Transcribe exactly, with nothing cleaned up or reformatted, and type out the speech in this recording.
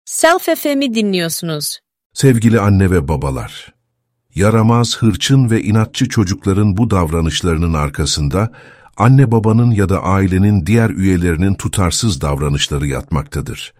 Self F M'i dinliyorsunuz. Sevgili anne ve babalar, yaramaz, hırçın ve inatçı çocukların bu davranışlarının arkasında anne babanın ya da ailenin diğer üyelerinin tutarsız davranışları yatmaktadır.